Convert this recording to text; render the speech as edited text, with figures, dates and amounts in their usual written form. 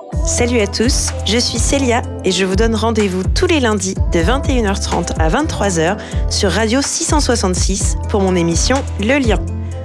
Salut à tous, je suis Célia et je vous donne rendez-vous tous les lundis de 21h30 à 23h sur Radio 666 pour mon émission Le Lien.